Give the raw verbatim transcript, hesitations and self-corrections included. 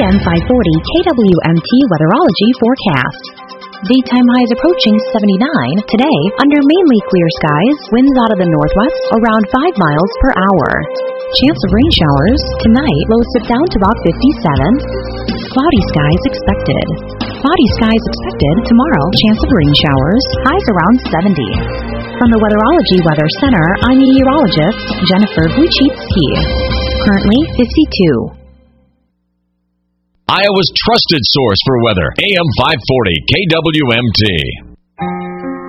M five forty K W M T Weatherology forecast. Daytime highs approaching seventy-nine. Today, under mainly clear skies, winds out of the northwest around five miles per hour. Chance of rain showers. Tonight, lows dip down to about fifty-seven. Cloudy skies expected. Cloudy skies expected. Tomorrow, chance of rain showers. Highs around seventy. From the Weatherology Weather Center, I'm meteorologist Jennifer Buchitsky. Currently fifty-two. Iowa's trusted source for weather, A M five forty K W M T.